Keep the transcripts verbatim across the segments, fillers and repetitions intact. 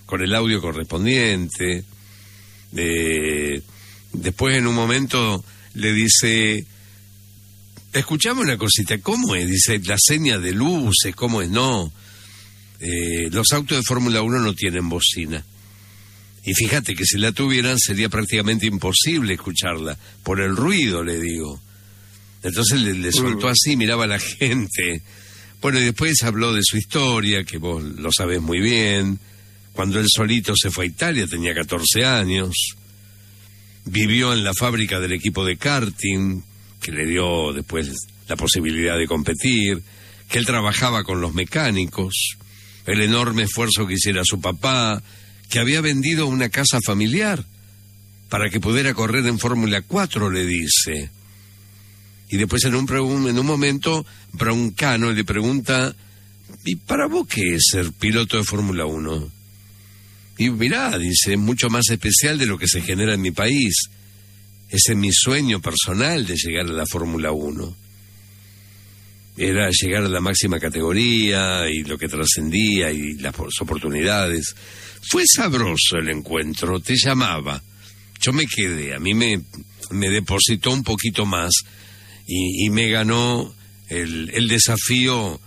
con el audio correspondiente. Eh, después en un momento le dice, escuchame una cosita, ¿cómo es? Dice, la seña de luces, ¿cómo es? No, eh, los autos de Fórmula uno no tienen bocina. Y fíjate que si la tuvieran sería prácticamente imposible escucharla, por el ruido, le digo. Entonces le, le soltó así, miraba a la gente. Bueno, y después habló de su historia, que vos lo sabés muy bien. Cuando él solito se fue a Italia, tenía catorce años. Vivió en la fábrica del equipo de karting, que le dio después la posibilidad de competir. Que él trabajaba con los mecánicos. El enorme esfuerzo que hiciera su papá. Que había vendido una casa familiar para que pudiera correr en Fórmula cuatro, le dice. Y después en un, en un momento Broncano le pregunta, ¿y para vos qué es ser piloto de Fórmula uno? Y mirá, dice, es mucho más especial de lo que se genera en mi país. Ese es mi sueño personal de llegar a la Fórmula uno. Era llegar a la máxima categoría y lo que trascendía y las oportunidades. Fue sabroso el encuentro, te llamaba. Yo me quedé, a mí me, me depositó un poquito más y, y me ganó el, el desafío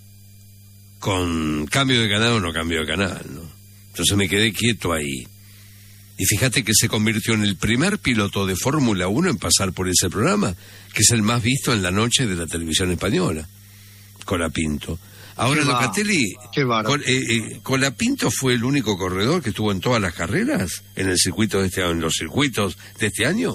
con cambio de canal o no cambio de canal, ¿no? Entonces me quedé quieto ahí. Y fíjate que se convirtió en el primer piloto de Fórmula uno en pasar por ese programa, que es el más visto en la noche de la televisión española, Colapinto. Ahora, Qué Locatelli, Col, eh, eh, Colapinto fue el único corredor que estuvo en todas las carreras, en el circuito de este, en los circuitos de este año.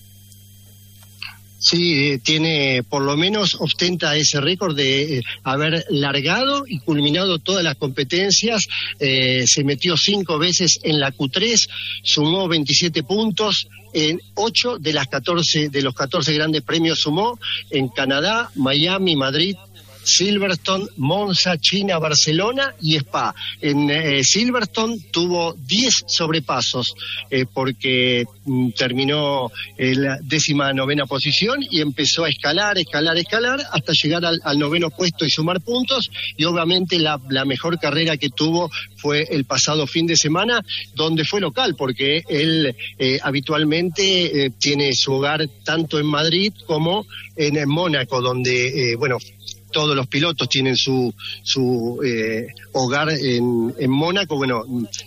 Sí, eh, tiene, por lo menos ostenta ese récord de eh, haber largado y culminado todas las competencias. Eh, se metió cinco veces en la Q tres, sumó veintisiete puntos. En ocho de las catorce de los catorce grandes premios sumó, en Canadá, Miami, Madrid, Silverstone, Monza, China, Barcelona y Spa. En eh, Silverstone tuvo diez sobrepasos eh, porque mm, terminó en la décima novena posición y empezó a escalar, escalar, escalar hasta llegar al, al noveno puesto y sumar puntos. Y obviamente la, la mejor carrera que tuvo fue el pasado fin de semana, donde fue local, porque él eh, habitualmente eh, tiene su hogar tanto en Madrid como en, en Mónaco, donde, eh, bueno, todos los pilotos tienen su su eh, hogar en, en Mónaco. Bueno,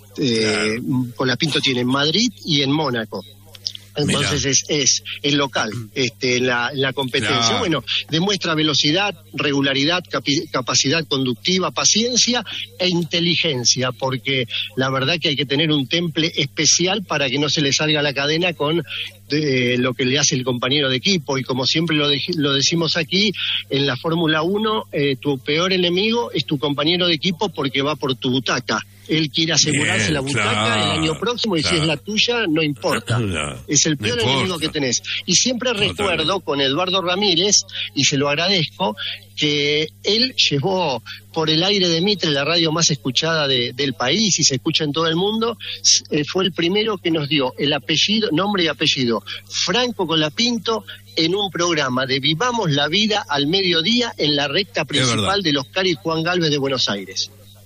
eh, Colapinto tiene en Madrid y en Mónaco. Entonces es, es el local, este, la, la competencia. Claro. Bueno, demuestra velocidad, regularidad, capi, capacidad conductiva, paciencia e inteligencia, porque la verdad que hay que tener un temple especial para que no se le salga la cadena con de, lo que le hace el compañero de equipo. Y como siempre lo, de, lo decimos aquí, en la Fórmula uno, eh, tu peor enemigo es tu compañero de equipo, porque va por tu butaca. Él quiere asegurarse Bien, la butaca claro, el año próximo y claro. Si es la tuya, no importa. No, es el peor no enemigo que tenés. Y siempre no, recuerdo también. Con Eduardo Ramírez, y se lo agradezco, que él llevó por el aire de Mitre, la radio más escuchada de, del país y se escucha en todo el mundo, eh, fue el primero que nos dio el apellido, nombre y apellido, Franco Colapinto, en un programa de Vivamos la Vida al mediodía en la recta principal del Oscar y Juan Galvez de Buenos Aires.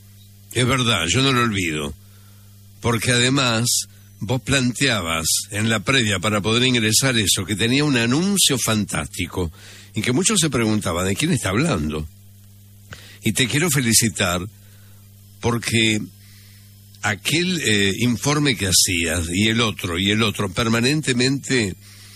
Es verdad, yo no lo olvido, porque además vos planteabas en la previa para poder ingresar eso, que tenía un anuncio fantástico y que muchos se preguntaban, ¿de quién está hablando? Y te quiero felicitar porque aquel eh, informe que hacías y el otro y el otro permanentemente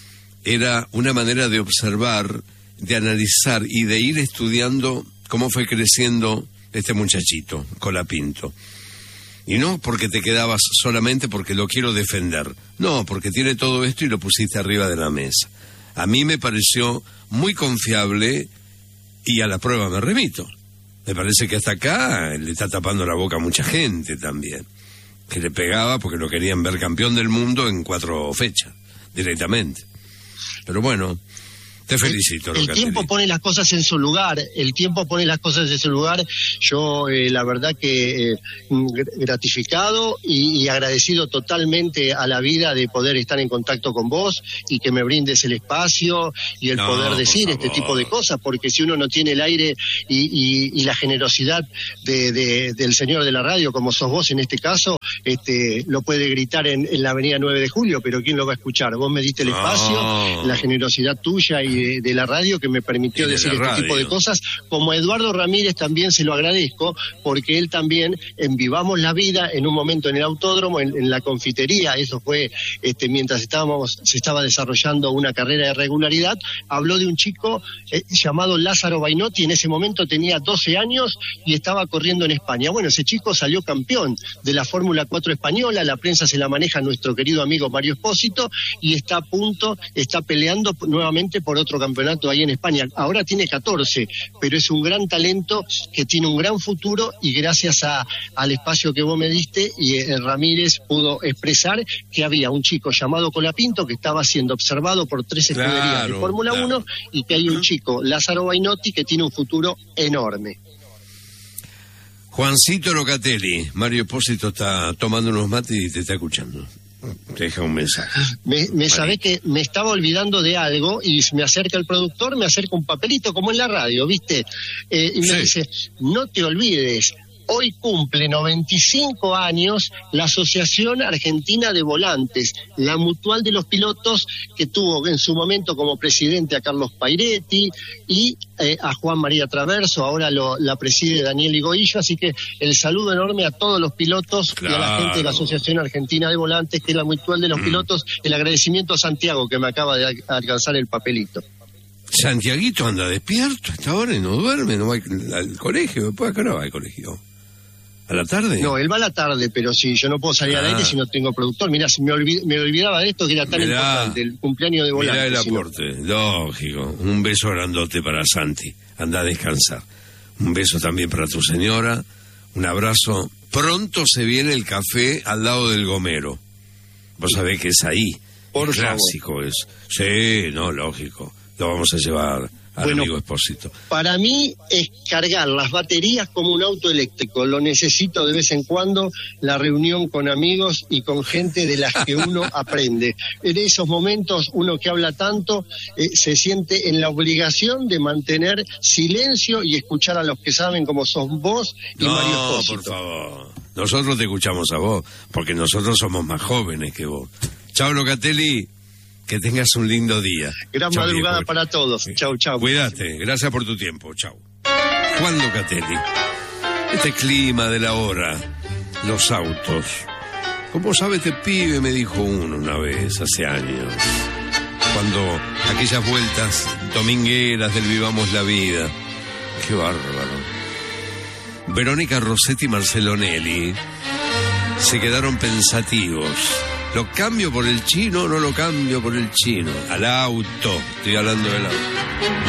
era una manera de observar, de analizar y de ir estudiando cómo fue creciendo este muchachito, Colapinto. Y no porque te quedabas solamente porque lo quiero defender. No, porque tiene todo esto y lo pusiste arriba de la mesa. A mí me pareció muy confiable y a la prueba me remito. Me parece que hasta acá le está tapando la boca a mucha gente también, que le pegaba porque lo querían ver campeón del mundo en cuatro fechas, directamente. Pero bueno, Te felicito. El, el tiempo pone las cosas en su lugar, el tiempo pone las cosas en su lugar. Yo, eh, la verdad que eh, gratificado y, y agradecido totalmente a la vida de poder estar en contacto con vos y que me brindes el espacio y el no, poder decir este tipo de cosas, porque si uno no tiene el aire y, y, y la generosidad de, de, del señor de la radio, como sos vos en este caso, este, lo puede gritar en, en la avenida nueve de julio, pero ¿quién lo va a escuchar? Vos me diste el espacio, no. la generosidad tuya y de, de la radio que me permitió de decir este radio. tipo de cosas. Como a Eduardo Ramírez también se lo agradezco, porque él también en Vivamos la Vida, en un momento en el autódromo, en, en la confitería, eso fue este, mientras estábamos, se estaba desarrollando una carrera de regularidad, habló de un chico eh, llamado Lázaro Bainotti, en ese momento tenía doce años y estaba corriendo en España. Bueno, ese chico salió campeón de la Fórmula cuatro española, la prensa se la maneja nuestro querido amigo Mario Espósito, y está a punto, está peleando nuevamente por otro campeonato ahí en España. Ahora tiene catorce, pero es un gran talento que tiene un gran futuro, y gracias a, al espacio que vos me diste, y eh, Ramírez pudo expresar que había un chico llamado Colapinto que estaba siendo observado por tres escuderías claro, de Fórmula claro. uno, y que hay un chico, Lázaro Bainotti, que tiene un futuro enorme. Juancito Locatelli, Mario Espósito está tomando unos mates y te está escuchando. Te deja un mensaje. Me, me sabés que me estaba olvidando de algo y me acerca el productor, me acerca un papelito como en la radio, ¿viste? Eh, y me sí. dice, no te olvides, hoy cumple noventa y cinco años la Asociación Argentina de Volantes, la mutual de los pilotos que tuvo en su momento como presidente a Carlos Pairetti y eh, a Juan María Traverso, ahora lo, la preside Daniel Higoillo, así que el saludo enorme a todos los pilotos claro. y a la gente de la Asociación Argentina de Volantes, que es la mutual de los mm. pilotos, el agradecimiento a Santiago, que me acaba de alcanzar el papelito. Santiaguito anda despierto a esta hora y no duerme, no va al colegio, después acá no va al colegio. ¿A la tarde? No, él va a la tarde, pero sí, yo no puedo salir ah. al aire si no tengo productor. Mirá, me, olvid, me olvidaba de esto que era tan mirá, importante, el cumpleaños de Volantes. Mirá el aporte, si no... lógico. Un beso grandote para Santi. Anda a descansar. Un beso también para tu señora. Un abrazo. Pronto se viene el café al lado del Gomero. Vos sabés que es ahí. Por clásico es. Sí, no, lógico. Lo vamos a llevar... Bueno, amigo Espósito. Para mí es cargar las baterías como un auto eléctrico. Lo necesito de vez en cuando, la reunión con amigos y con gente de las que uno aprende. En esos momentos, uno que habla tanto eh, se siente en la obligación de mantener silencio y escuchar a los que saben, como sos vos y no, Mario Espósito. Por favor. Nosotros te escuchamos a vos, porque nosotros somos más jóvenes que vos. Chao, Locatelli. Que tengas un lindo día. Gran chau, madrugada viejo. Para todos. Chau, chau. Cuídate. Gracias por tu tiempo. Chau. Juan Locatelli. Este clima de la hora. Los autos. Como sabe este pibe, me dijo uno una vez, hace años. Cuando aquellas vueltas domingueras del Vivamos la Vida. Qué bárbaro. Verónica Rossetti y Marcelo Nelly se quedaron pensativos. ¿Lo cambio por el chino o no lo cambio por el chino? Al auto, estoy hablando del auto.